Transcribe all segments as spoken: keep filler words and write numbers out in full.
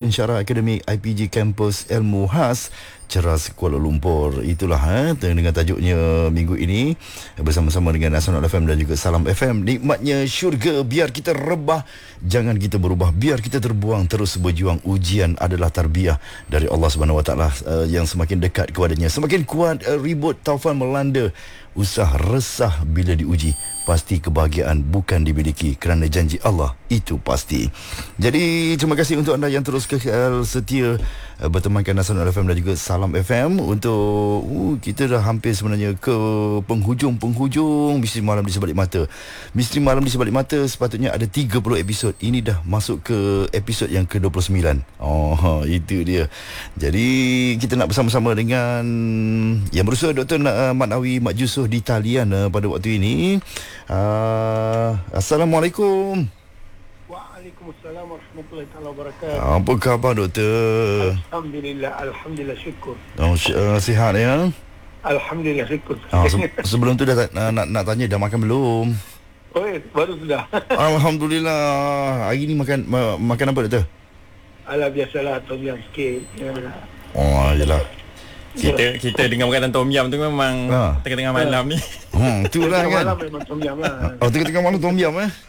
Pensyarah Akademik I P G Kampus Ilmu Khas Ceras Kuala Lumpur. Itulah ha, dengan tajuknya minggu ini bersama-sama dengan Nasional F M dan juga Salam F M. Nikmatnya syurga, biar kita rebah, jangan kita berubah, biar kita terbuang, terus berjuang. Ujian adalah tarbiyah dari Allah Subhanahu Wa Taala uh, yang semakin dekat kepadanya. Semakin kuat uh, ribut taufan melanda, usah resah bila diuji. Pasti kebahagiaan bukan dimiliki, kerana janji Allah itu pasti. Jadi terima kasih untuk anda yang terus kekal setia uh, bertemankan Nasional F M dan juga Salam F M. Untuk uh, kita dah hampir sebenarnya ke penghujung-penghujung Misteri Malam di Sebalik Mata. Misteri Malam di Sebalik Mata sepatutnya ada tiga puluh episod. Ini dah masuk ke episod yang ke dua puluh sembilan. Oh, itu dia. Jadi kita nak bersama-sama dengan yang berusaha Doktor uh, Mat Nawi Mat Yusof di talian uh, pada waktu ini. Uh, Assalamualaikum. Waalaikumsalam warahmatullahi wabarakatuh. Apa khabar doktor? Alhamdulillah, alhamdulillah, syukur. Oh, uh, sihat ya? Alhamdulillah, syukur. Oh, se- sebelum tu dah uh, nak nak tanya dah makan belum? Oh, eh, baru sudah. Alhamdulillah. Hari ni makan ma- makan apa doktor? Alah, biasalah tom yum sikit. Ya. Oh, yalah. Kita kita dengan makanan tom yum tu memang ha. tengah-tengah malam ni. Hmm, itulah kan. Malam memang tom yum lah. Oh, tengah-tengah malam tom yum eh.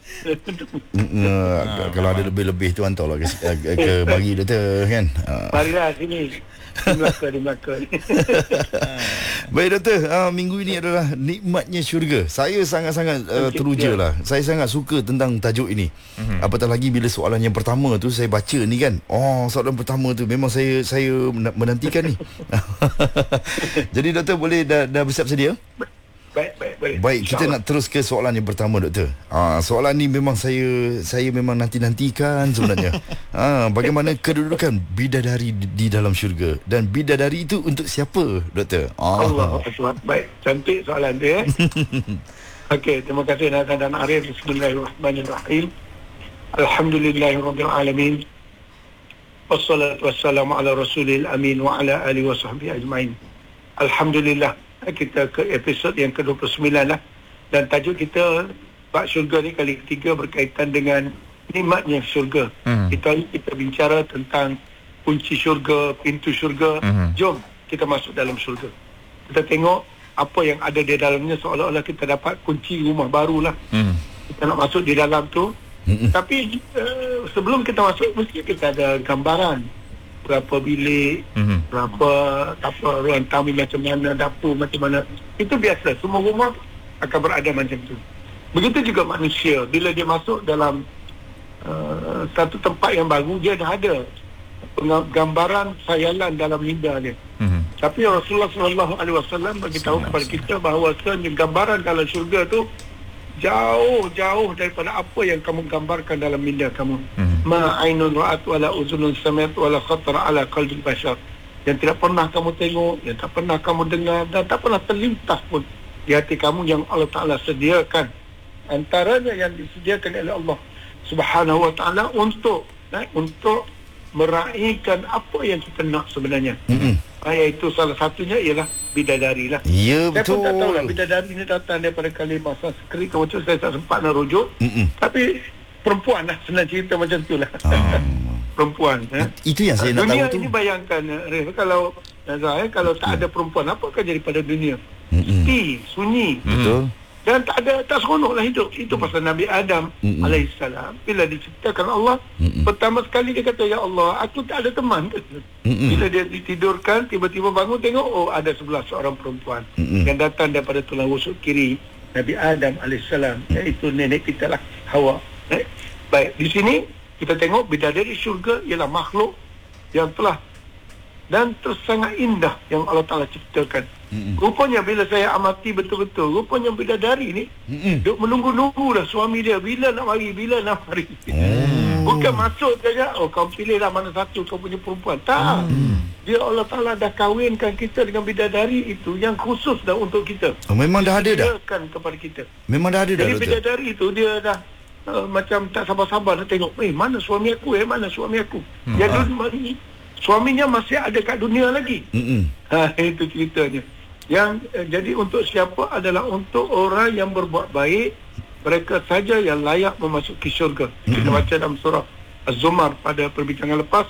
uh, kalau ada lebih-lebih tu hantarlah ke, ke, ke bagi doktor kan. Uh. Marilah sini. Di Melaka, di Melaka. Baik doktor, uh, minggu ini adalah nikmatnya syurga. Saya sangat-sangat uh, teruja lah. Saya sangat suka tentang tajuk ini. Uh-huh. Apatah lagi bila soalan yang pertama tu saya baca ni kan. Oh, soalan pertama tu memang saya saya menantikan ni. Jadi doktor boleh dah, dah bersiap sedia? Baik, baik, baik. Baik, kita nak terus ke soalan yang pertama doktor. Ah, soalan ni memang saya saya memang nanti-nantikan sebenarnya. Ah, bagaimana kedudukan bidadari di, di dalam syurga, dan bidadari itu untuk siapa doktor? Ah. Allah Akbar. Baik, cantik soalan dia. Okey, terima kasih Nazan dan Arif. Bismillahirrahmanirrahim. Alhamdulillahirabbil alamin. Wassalatu wassalamu ala rasulil amin wa ala alihi wa sahbihi ajmain. Alhamdulillah. Kita ke episod yang ke dua puluh sembilan lah. Dan tajuk kita bab syurga ni kali ketiga berkaitan dengan nikmatnya syurga. Hmm. Kita kita bicara tentang kunci syurga, pintu syurga. Hmm. Jom kita masuk dalam syurga. Kita tengok apa yang ada di dalamnya, seolah-olah kita dapat kunci rumah baru lah. Hmm. Kita nak masuk di dalam tu. Hmm. Tapi uh, sebelum kita masuk mesti kita ada gambaran. Berapa bilik, mm-hmm. berapa apa ruang tamu macam mana, dapur macam mana. Itu biasa, semua rumah akan berada macam tu. Begitu juga manusia, bila dia masuk dalam uh, satu tempat yang baru, dia dah ada gambaran khayalan dalam minda dia. Mm-hmm. Tapi Rasulullah sallallahu alaihi wasallam beritahu kepada kita bahawa gambaran dalam syurga tu jauh-jauh daripada apa yang kamu gambarkan dalam minda kamu. Hmm. Ma ainun ra'at wala uzunun sami'at wala khatara ala qalbi bashar. Yang tidak pernah kamu tengok, yang tak pernah kamu dengar, dan tak pernah terlintas pun di hati kamu yang Allah Ta'ala sediakan. Antaranya yang disediakan oleh Allah Subhanahu Wa Ta'ala untuk eh, untuk meraihkan apa yang kita nak sebenarnya. Hmm. Iaitu salah satunya ialah bidadari lah. Ya, betul. Saya pun tak tahu lah bidadari ni datang daripada kalimah Sanskrit. Macam saya tak sempat nak rujuk. Mm-mm. Tapi perempuan lah, senang cerita macam tu lah. Um. Perempuan. Eh. Itu yang saya uh, nak tahu tu. Dunia ini bayangkan, Reh, kalau Nazar, eh, kalau tak ada perempuan, apa akan jadi pada dunia? Sepi, sunyi. Betul. Dan tak ada, tak seronok lah hidup. Itu pasal Nabi Adam Mm-mm. alaihissalam, bila diciptakan Allah, Mm-mm. pertama sekali dia kata, ya Allah, aku tak ada teman. Bila dia ditidurkan, tiba-tiba bangun tengok, oh ada sebelah seorang perempuan Mm-mm. yang datang daripada tulang rusuk kiri Nabi Adam alaihissalam, iaitu nenek kita lah, Hawa. eh? Baik, di sini kita tengok bidadari syurga ialah makhluk yang telah dan tersangat indah yang Allah Ta'ala ciptakan. Mm-mm. Rupanya bila saya amati betul-betul, rupanya bidadari ni duk menunggu-nunggu lah suami dia bila nak mari, bila nak mari. Mm. Bukan masuk saja, oh kau pilihlah mana satu kau punya perempuan. Tak. Mm. Dia Allah Ta'ala dah kahwinkan kita dengan bidadari itu yang khusus dah untuk kita. Oh, memang dah ada dah? Kepada kita. Memang dah ada dah. Jadi bidadari itu dia dah uh, macam tak sabar-sabar nak tengok, eh mana suami aku, eh mana suami aku. Mm. Yang dulu mari, suaminya masih ada kat dunia lagi. Mm-mm. Ha, itu ceritanya. Yang eh, jadi untuk siapa adalah untuk orang yang berbuat baik, mereka saja yang layak memasuki syurga. Mm-hmm. Kita baca dalam surah Az-Zumar pada perbincangan lepas,